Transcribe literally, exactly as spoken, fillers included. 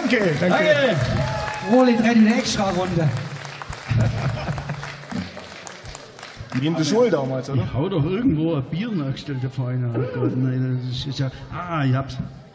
Danke, danke. Danke. Roland rennt in eine Extra-Runde. Wie in der Schule damals, oder? Ich hau doch irgendwo ein Bier nachgestellt, der Verein. Oh Gott, nein, das ist ja. Ah, ich hab's.